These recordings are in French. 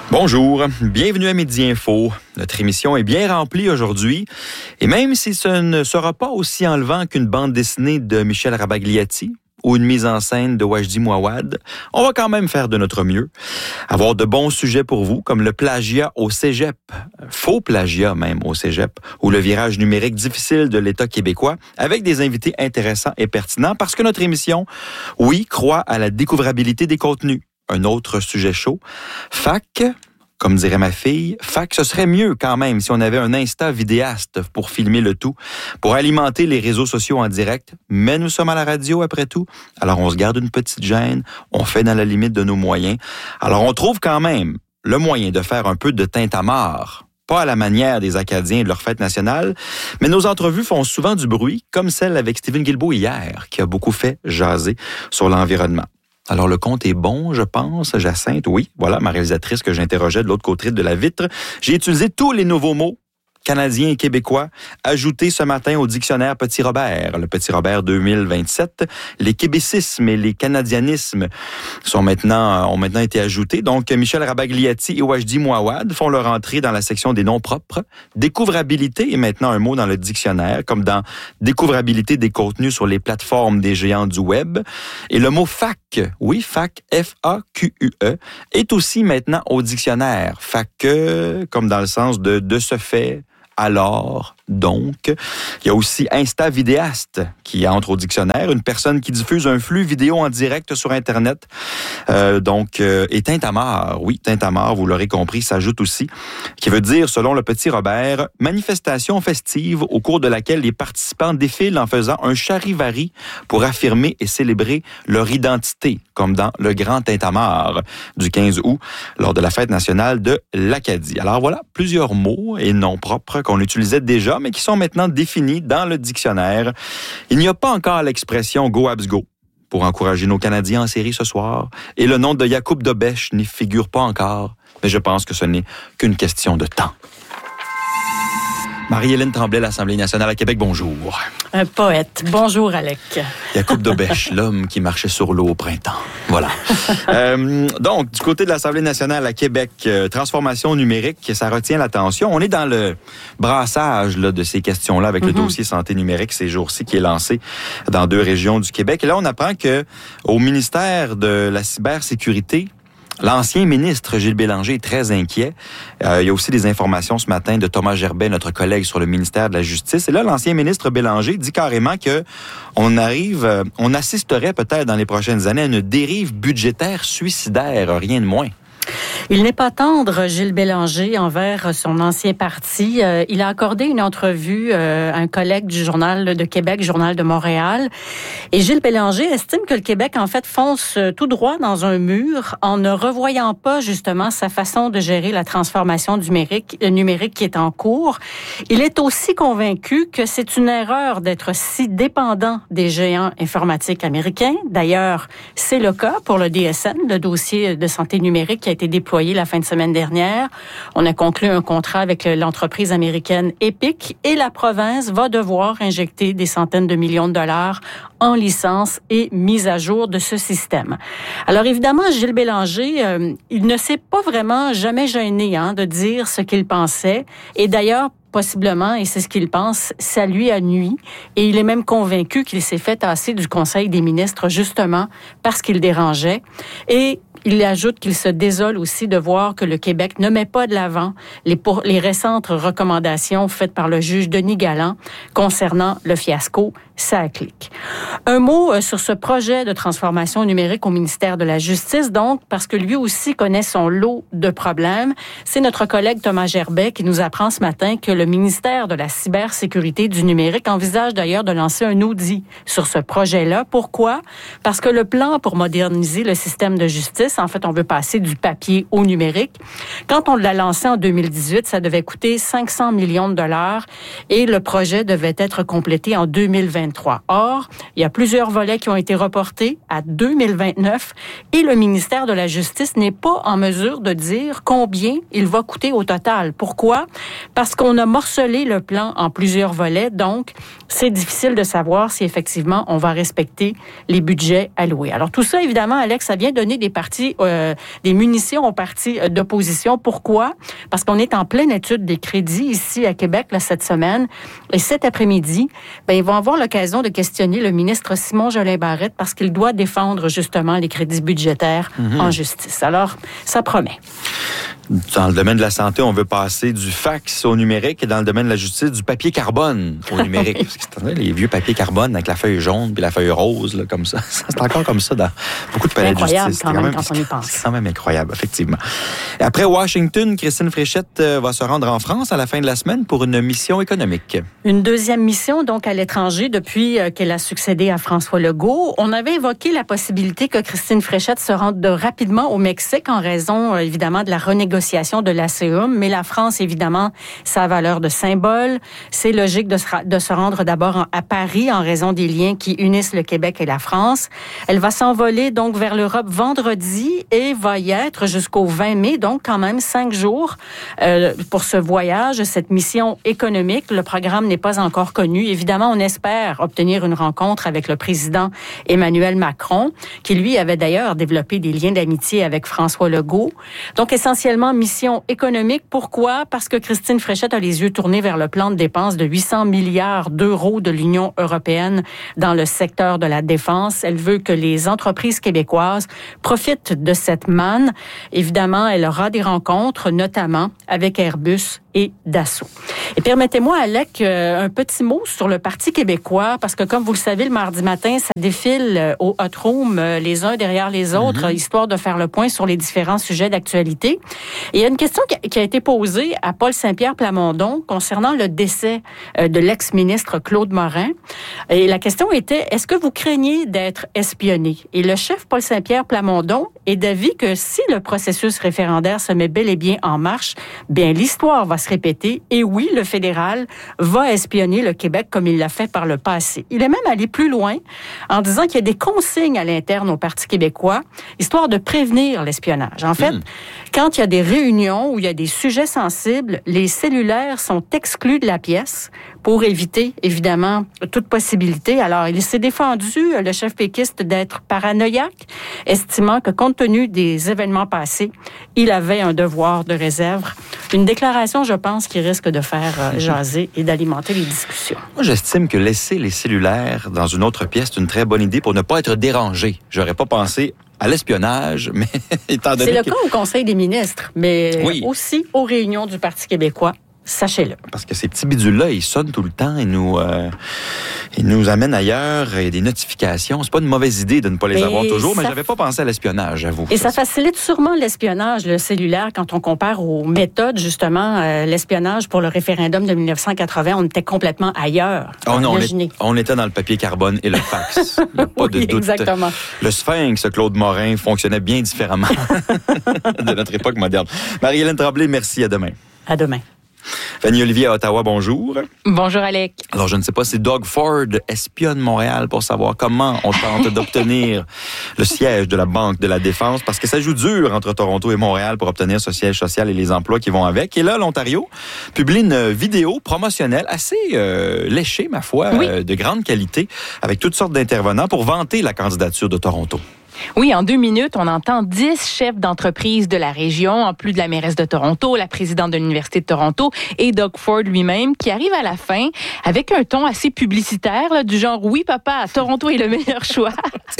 Bonjour, bienvenue à Midi Info. Notre émission est bien remplie aujourd'hui et même si ce ne sera pas aussi enlevant qu'une bande dessinée de Michel Rabagliati ou une mise en scène de Wajdi Mouawad, on va quand même faire de notre mieux. Avoir de bons sujets pour vous, comme le plagiat au cégep, faux plagiat même au cégep, ou le virage numérique difficile de l'État québécois, avec des invités intéressants et pertinents, parce que notre émission, oui, croit à la découvrabilité des contenus. Un autre sujet chaud, fac, comme dirait ma fille, fac, ce serait mieux quand même si on avait un Insta vidéaste pour filmer le tout, pour alimenter les réseaux sociaux en direct. Mais nous sommes à la radio après tout, alors on se garde une petite gêne, on fait dans la limite de nos moyens. Alors on trouve quand même le moyen de faire un peu de tintamarre. Pas à la manière des Acadiens et de leur fête nationale, mais nos entrevues font souvent du bruit, comme celle avec Stephen Guilbeault hier, qui a beaucoup fait jaser sur l'environnement. Alors, le compte est bon, je pense. Jacinthe, oui, voilà, ma réalisatrice que j'interrogeais de l'autre côté de la vitre. J'ai utilisé tous les nouveaux mots canadiens et québécois ajoutés ce matin au dictionnaire Petit Robert. Le Petit Robert 2027. Les québécismes et les canadianismes ont maintenant été ajoutés. Donc, Michel Rabagliati et Wajdi Mouawad font leur entrée dans la section des noms propres. Découvrabilité est maintenant un mot dans le dictionnaire, comme dans découvrabilité des contenus sur les plateformes des géants du web. Et le mot fac, oui, fac, F-A-Q-U-E, est aussi maintenant au dictionnaire. Fac, comme dans le sens de ce fait, alors, donc. Il y a aussi Insta vidéaste qui entre au dictionnaire, une personne qui diffuse un flux vidéo en direct sur Internet. Et tintamarre, oui, tintamarre, vous l'aurez compris, s'ajoute aussi, qui veut dire, selon le Petit Robert, manifestation festive au cours de laquelle les participants défilent en faisant un charivari pour affirmer et célébrer leur identité, comme dans le Grand Tintamarre du 15 août, lors de la fête nationale de l'Acadie. Alors voilà, plusieurs mots et noms propres qu'on utilisait déjà, mais qui sont maintenant définis dans le dictionnaire. Il n'y a pas encore l'expression « Go Habs Go » pour encourager nos Canadiens en série ce soir, et le nom de Yacoub Dobèche n'y figure pas encore, mais je pense que ce n'est qu'une question de temps. Marie-Hélène Tremblay, l'Assemblée nationale à Québec, bonjour. Un poète. Bonjour, Alec. Yacoub Dobèche, l'homme qui marchait sur l'eau au printemps. Voilà. Donc, du côté de l'Assemblée nationale à Québec, transformation numérique, ça retient l'attention. On est dans le brassage là, de ces questions-là avec le dossier santé numérique ces jours-ci qui est lancé dans 2 régions du Québec. Et là, on apprend que au ministère de la cybersécurité, l'ancien ministre Gilles Bélanger est très inquiet. Il y a aussi des informations ce matin de Thomas Gerbet, notre collègue sur le ministère de la Justice. Et là, l'ancien ministre Bélanger dit carrément que on assisterait peut-être dans les prochaines années à une dérive budgétaire suicidaire, rien de moins. Il n'est pas tendre, Gilles Bélanger, envers son ancien parti. Il a accordé une entrevue à un collègue du Journal de Québec, Journal de Montréal. Et Gilles Bélanger estime que le Québec, en fait, fonce tout droit dans un mur en ne revoyant pas, justement, sa façon de gérer la transformation numérique qui est en cours. Il est aussi convaincu que c'est une erreur d'être si dépendant des géants informatiques américains. D'ailleurs, c'est le cas pour le DSN, le dossier de santé numérique qui a été déployé la fin de semaine dernière. On a conclu un contrat avec l'entreprise américaine Epic et la province va devoir injecter des centaines de millions de dollars en licence et mise à jour de ce système. Alors évidemment, Gilles Bélanger, il ne s'est pas vraiment jamais gêné de dire ce qu'il pensait. Et d'ailleurs, possiblement, et c'est ce qu'il pense, ça lui a nui. Et il est même convaincu qu'il s'est fait tasser du Conseil des ministres justement parce qu'il dérangeait. Et il ajoute qu'il se désole aussi de voir que le Québec ne met pas de l'avant les récentes recommandations faites par le juge Denis Galland concernant le fiasco SACLIC. Un mot sur ce projet de transformation numérique au ministère de la Justice, donc, parce que lui aussi connaît son lot de problèmes. C'est notre collègue Thomas Gerbet qui nous apprend ce matin que le ministère de la cybersécurité du numérique envisage d'ailleurs de lancer un audit sur ce projet-là. Pourquoi? Parce que le plan pour moderniser le système de justice, en fait, on veut passer du papier au numérique. Quand on l'a lancé en 2018, ça devait coûter 500 millions de dollars et le projet devait être complété en 2023. Or, il y a plusieurs volets qui ont été reportés à 2029 et le ministère de la Justice n'est pas en mesure de dire combien il va coûter au total. Pourquoi? Parce qu'on a morcelé le plan en plusieurs volets, donc c'est difficile de savoir si effectivement on va respecter les budgets alloués. Alors tout ça, évidemment, Alex, ça vient donner des parties des munitions aux partis d'opposition. Pourquoi? Parce qu'on est en pleine étude des crédits ici à Québec là, cette semaine. Et cet après-midi, ils vont avoir l'occasion de questionner le ministre Simon Jolin Barrette parce qu'il doit défendre justement les crédits budgétaires en justice. Alors, ça promet. Dans le domaine de la santé, on veut passer du fax au numérique et dans le domaine de la justice, du papier carbone au numérique. Parce que les vieux papiers carbone avec la feuille jaune puis la feuille rose, là, comme ça. C'est encore comme ça dans beaucoup de palais de justice. C'est incroyable quand on y pense. C'est quand même incroyable, effectivement. Et après Washington, Christine Fréchette va se rendre en France à la fin de la semaine pour une mission économique. Une deuxième mission, donc, à l'étranger depuis qu'elle a succédé à François Legault. On avait évoqué la possibilité que Christine Fréchette se rende rapidement au Mexique en raison, évidemment, de la renégociation de l'ACEUM, mais la France, évidemment, ça a valeur de symbole. C'est logique de se rendre d'abord à Paris en raison des liens qui unissent le Québec et la France. Elle va s'envoler donc vers l'Europe vendredi et va y être jusqu'au 20 mai, donc quand même 5 jours pour ce voyage, cette mission économique. Le programme n'est pas encore connu. Évidemment, on espère obtenir une rencontre avec le président Emmanuel Macron, qui lui avait d'ailleurs développé des liens d'amitié avec François Legault. Donc essentiellement, mission économique. Pourquoi? Parce que Christine Fréchette a les yeux tournés vers le plan de dépenses de 800 milliards d'euros de l'Union européenne dans le secteur de la défense. Elle veut que les entreprises québécoises profitent de cette manne. Évidemment, elle aura des rencontres, notamment avec Airbus et Dassault. Et permettez-moi, Alec, un petit mot sur le Parti québécois, parce que comme vous le savez, le mardi matin, ça défile au Hot Room, les uns derrière les autres, histoire de faire le point sur les différents sujets d'actualité. Et il y a une question qui a été posée à Paul Saint-Pierre Plamondon concernant le décès de l'ex-ministre Claude Morin. Et la question était, est-ce que vous craignez d'être espionné? Et le chef Paul Saint-Pierre Plamondon est d'avis que si le processus référendaire se met bel et bien en marche, bien l'histoire va se répéter. Et oui, le fédéral va espionner le Québec comme il l'a fait par le passé. Il est même allé plus loin en disant qu'il y a des consignes à l'interne au Parti québécois, histoire de prévenir l'espionnage. En fait, quand il y a des réunions où il y a des sujets sensibles, les cellulaires sont exclus de la pièce pour éviter, évidemment, toute possibilité. Alors, il s'est défendu, le chef péquiste, d'être paranoïaque, estimant que, compte tenu des événements passés, il avait un devoir de réserve. Une déclaration, je pense, qui risque de faire jaser et d'alimenter les discussions. Moi, j'estime que laisser les cellulaires dans une autre pièce, c'est une très bonne idée pour ne pas être dérangé. J'aurais pas pensé à l'espionnage, mais étant donné c'est le cas au Conseil des ministres, mais aussi aux réunions du Parti québécois. Sachez-le. Parce que ces petits bidules-là, ils sonnent tout le temps et nous amènent ailleurs. Il y a des notifications. C'est pas une mauvaise idée de ne pas les avoir toujours, mais j'avais pas pensé à l'espionnage, j'avoue. Et ça facilite sûrement l'espionnage, le cellulaire, quand on compare aux méthodes, justement, l'espionnage pour le référendum de 1980. On était complètement ailleurs. Oh non, on était dans le papier carbone et le fax. Il n'y a pas de doute. Exactement. Le Sphinx, Claude Morin, fonctionnait bien différemment de notre époque moderne. Marie-Hélène Tremblay, merci. À demain. À demain. Fanny Olivier à Ottawa, bonjour. Bonjour, Alec. Alors, je ne sais pas si Doug Ford espionne Montréal pour savoir comment on tente d'obtenir le siège de la Banque de la Défense, parce que ça joue dur entre Toronto et Montréal pour obtenir ce siège social et les emplois qui vont avec. Et là, l'Ontario publie une vidéo promotionnelle assez léchée, ma foi, de grande qualité, avec toutes sortes d'intervenants pour vanter la candidature de Toronto. Oui, en 2 minutes, on entend 10 chefs d'entreprise de la région, en plus de la mairesse de Toronto, la présidente de l'Université de Toronto et Doug Ford lui-même, qui arrive à la fin avec un ton assez publicitaire, là, du genre « Oui, papa, Toronto est le meilleur choix ».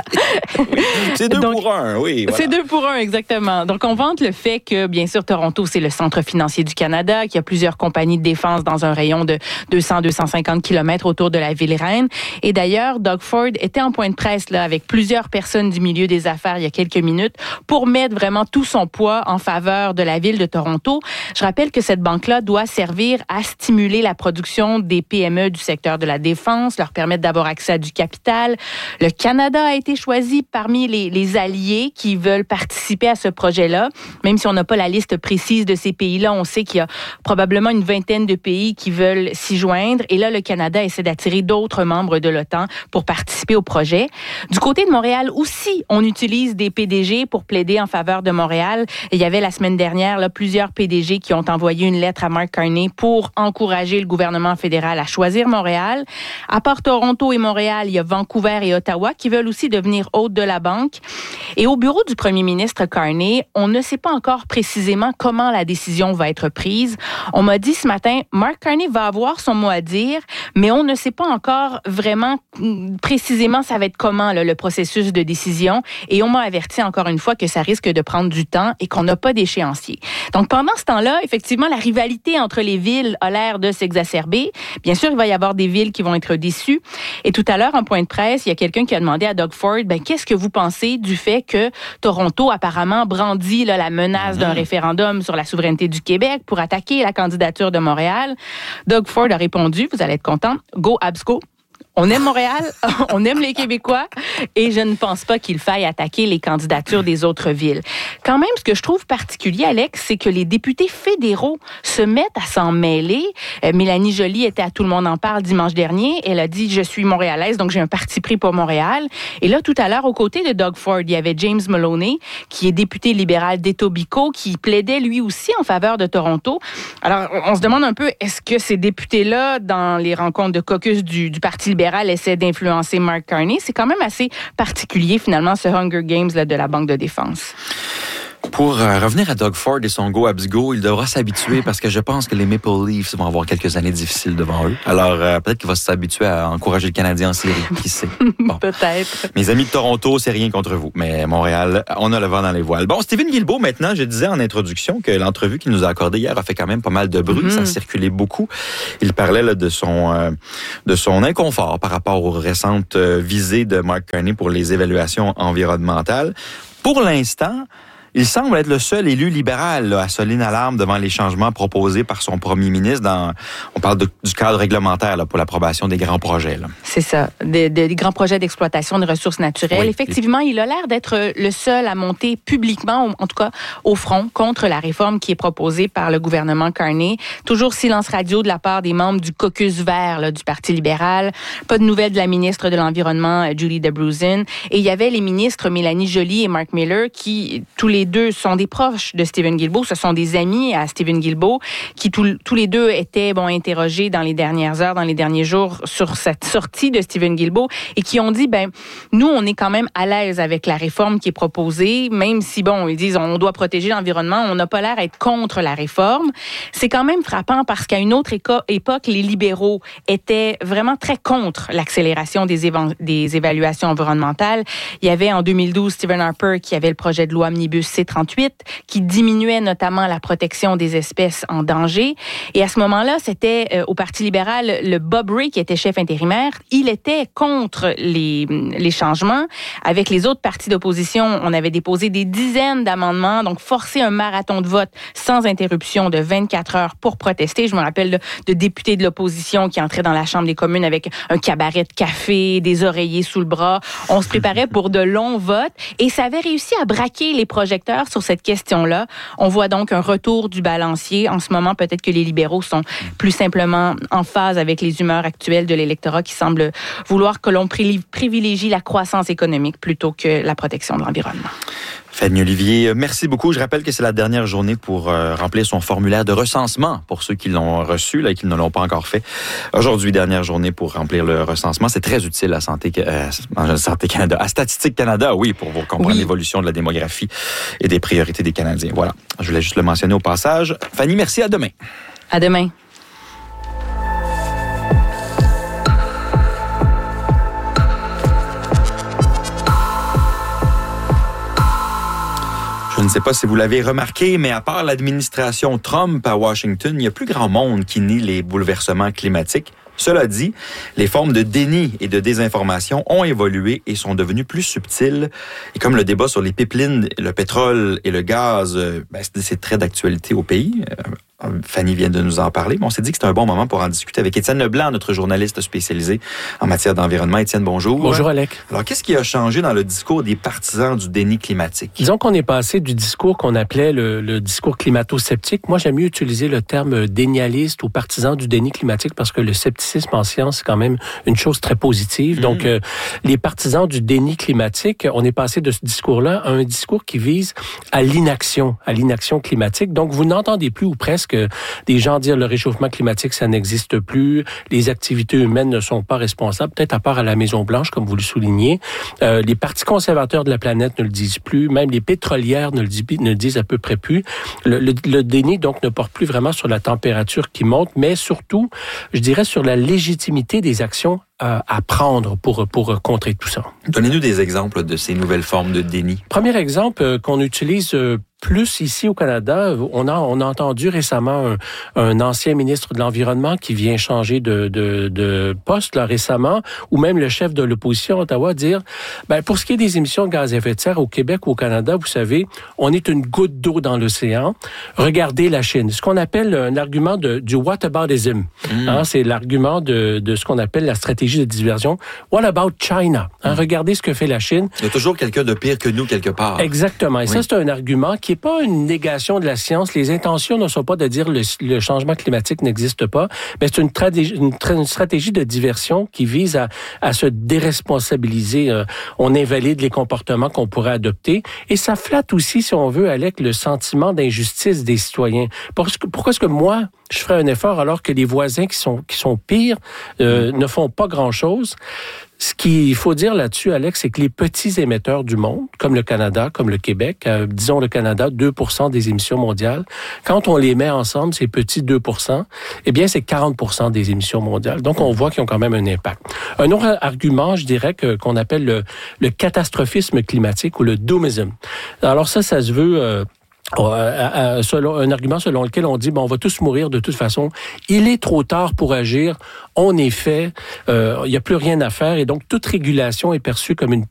C'est 2 pour 1, oui. Voilà. C'est 2 pour 1, exactement. Donc, on vante le fait que, bien sûr, Toronto, c'est le centre financier du Canada, qu'il y a plusieurs compagnies de défense dans un rayon de 200-250 km autour de la ville-reine. Et d'ailleurs, Doug Ford était en point de presse là, avec plusieurs personnes du milieu des affaires il y a quelques minutes pour mettre vraiment tout son poids en faveur de la ville de Toronto. Je rappelle que cette banque-là doit servir à stimuler la production des PME du secteur de la défense, leur permettre d'avoir accès à du capital. Le Canada a été choisi parmi les alliés qui veulent participer à ce projet-là. Même si on n'a pas la liste précise de ces pays-là, on sait qu'il y a probablement une vingtaine de pays qui veulent s'y joindre. Et là, le Canada essaie d'attirer d'autres membres de l'OTAN pour participer au projet. Du côté de Montréal aussi, on on utilise des PDG pour plaider en faveur de Montréal. Il y avait la semaine dernière là, plusieurs PDG qui ont envoyé une lettre à Mark Carney pour encourager le gouvernement fédéral à choisir Montréal. À part Toronto et Montréal, il y a Vancouver et Ottawa qui veulent aussi devenir hôtes de la banque. Et au bureau du premier ministre Carney, on ne sait pas encore précisément comment la décision va être prise. On m'a dit ce matin, Mark Carney va avoir son mot à dire, mais on ne sait pas encore vraiment précisément ça va être comment là, le processus de décision. Et on m'a averti encore une fois que ça risque de prendre du temps et qu'on n'a pas d'échéancier. Donc pendant ce temps-là, effectivement, la rivalité entre les villes a l'air de s'exacerber. Bien sûr, il va y avoir des villes qui vont être déçues. Et tout à l'heure, en point de presse, il y a quelqu'un qui a demandé à Doug Ford, qu'est-ce que vous pensez du fait que Toronto apparemment brandit là, la menace d'un référendum sur la souveraineté du Québec pour attaquer la candidature de Montréal? Doug Ford a répondu, vous allez être content, go Habs go. On aime Montréal, on aime les Québécois et je ne pense pas qu'il faille attaquer les candidatures des autres villes. Quand même, ce que je trouve particulier, Alex, c'est que les députés fédéraux se mettent à s'en mêler. Mélanie Joly était à Tout le monde en parle dimanche dernier. Elle a dit « Je suis montréalaise, donc j'ai un parti pris pour Montréal ». Et là, tout à l'heure, aux côtés de Doug Ford, il y avait James Maloney, qui est député libéral d'Etobicoke, qui plaidait lui aussi en faveur de Toronto. Alors, on se demande un peu, est-ce que ces députés-là, dans les rencontres de caucus du Parti libéral, essaie d'influencer Mark Carney? C'est quand même assez particulier, finalement, ce Hunger Games là, de la Banque de défense. Pour revenir à Doug Ford et son Go Habs Go, il devra s'habituer parce que je pense que les Maple Leafs vont avoir quelques années difficiles devant eux. Alors, peut-être qu'il va s'habituer à encourager le Canadien en série, qui sait. Bon. Peut-être. Mes amis de Toronto, c'est rien contre vous. Mais Montréal, on a le vent dans les voiles. Bon, Stephen Guilbeault, maintenant, je disais en introduction que l'entrevue qu'il nous a accordée hier a fait quand même pas mal de bruit. Ça a circulé beaucoup. Il parlait là, de son inconfort par rapport aux récentes visées de Mark Carney pour les évaluations environnementales. Pour l'instant, il semble être le seul élu libéral là, à sonner une alarme devant les changements proposés par son premier ministre. On parle du cadre réglementaire là, pour l'approbation des grands projets. Là. C'est ça, des grands projets d'exploitation de ressources naturelles. Oui. Effectivement, il a l'air d'être le seul à monter publiquement, en tout cas au front, contre la réforme qui est proposée par le gouvernement Carney. Toujours silence radio de la part des membres du caucus vert là, du Parti libéral. Pas de nouvelles de la ministre de l'Environnement, Julie DeBruyn. Et il y avait les ministres Mélanie Joly et Mark Miller qui, tous les deux, sont des proches de Stephen Guilbeault. Ce sont des amis à Stephen Guilbeault qui, tous les deux, étaient interrogés dans les dernières heures, dans les derniers jours, sur cette sortie de Stephen Guilbeault et qui ont dit, nous, on est quand même à l'aise avec la réforme qui est proposée, même si, ils disent, on doit protéger l'environnement, on n'a pas l'air d'être contre la réforme. C'est quand même frappant parce qu'à une autre époque, les libéraux étaient vraiment très contre l'accélération des évaluations environnementales. Il y avait en 2012 Stephen Harper qui avait le projet de loi Omnibus C-38 qui diminuait notamment la protection des espèces en danger. Et à ce moment-là, c'était au Parti libéral le Bob Ray qui était chef intérimaire. Il était contre les changements. Avec les autres partis d'opposition, on avait déposé des dizaines d'amendements, donc forcer un marathon de vote sans interruption de 24 heures pour protester. Je me rappelle de députés de l'opposition qui entraient dans la Chambre des communes avec un cabaret de café, des oreillers sous le bras. On se préparait pour de longs votes et ça avait réussi à braquer les projecteurs sur cette question-là. On voit donc un retour du balancier. En ce moment, peut-être que les libéraux sont plus simplement en phase avec les humeurs actuelles de l'électorat qui semble vouloir que l'on privilégie la croissance économique plutôt que la protection de l'environnement. Fanny Olivier, merci beaucoup. Je rappelle que c'est la dernière journée pour remplir son formulaire de recensement pour ceux qui l'ont reçu là, et qui ne l'ont pas encore fait. Aujourd'hui, dernière journée pour remplir le recensement. C'est très utile à Santé Canada, à Statistique Canada, oui, pour vous comprendre l'évolution de la démographie et des priorités des Canadiens. Voilà, je voulais juste le mentionner au passage. Fanny, merci, à demain. À demain. Je ne sais pas si vous l'avez remarqué, mais à part l'administration Trump à Washington, il y a plus grand monde qui nie les bouleversements climatiques. Cela dit, les formes de déni et de désinformation ont évolué et sont devenues plus subtiles. Et comme le débat sur les pipelines, le pétrole et le gaz, c'est très d'actualité au pays. Fanny vient de nous en parler, mais on s'est dit que c'était un bon moment pour en discuter avec Étienne Leblanc, notre journaliste spécialisé en matière d'environnement. Étienne, bonjour. Bonjour, Alec. Alors, qu'est-ce qui a changé dans le discours des partisans du déni climatique? Disons qu'on est passé du discours qu'on appelait le discours climato-sceptique. Moi, j'aime mieux utiliser le terme dénialiste ou partisan du déni climatique parce que le scepticisme scepticisme en science, c'est quand même une chose très positive. Donc, les partisans du déni climatique, on est passé de ce discours-là à un discours qui vise à l'inaction climatique. Donc, vous n'entendez plus ou presque des gens dire le réchauffement climatique, ça n'existe plus, les activités humaines ne sont pas responsables, peut-être à part à la Maison-Blanche, comme vous le soulignez. Les partis conservateurs de la planète ne le disent plus, même les pétrolières ne le disent à peu près plus. Le déni, donc, ne porte plus vraiment sur la température qui monte, mais surtout, je dirais, sur la légitimité des actions à prendre pour contrer tout ça. Donnez-nous des exemples de ces nouvelles formes de déni. Premier exemple qu'on utilise plus ici au Canada, on a entendu récemment un ancien ministre de l'Environnement qui vient changer de poste là récemment, ou même le chef de l'opposition à Ottawa dire, pour ce qui est des émissions de gaz à effet de serre au Québec ou au Canada, vous savez, on est une goutte d'eau dans l'océan. Regardez la Chine. Ce qu'on appelle un argument du whataboutism. C'est l'argument de ce qu'on appelle la stratégie de diversion. What about China? Regardez ce que fait la Chine. Il y a toujours quelqu'un de pire que nous quelque part. Exactement. Et ça, c'est un argument qui n'est pas une négation de la science. Les intentions ne sont pas de dire le changement climatique n'existe pas, mais c'est une stratégie de diversion qui vise à se déresponsabiliser. On invalide les comportements qu'on pourrait adopter. Et ça flatte aussi, si on veut, Alec, le sentiment d'injustice des citoyens. Pourquoi est-ce que moi, je ferais un effort alors que les voisins qui sont pires ne font pas grand-chose? Ce qu'il faut dire là-dessus, Alex, c'est que les petits émetteurs du monde, comme le Canada, comme le Québec, disons le Canada, 2% des émissions mondiales, quand on les met ensemble, ces petits 2%, eh bien, c'est 40% des émissions mondiales. Donc, on voit qu'ils ont quand même un impact. Un autre argument, je dirais, qu'on appelle le catastrophisme climatique ou le doomism. Alors ça se veut... un argument selon lequel on dit on va tous mourir de toute façon. Il est trop tard pour agir. On est fait. Il n'y a plus rien à faire et donc toute régulation est perçue comme une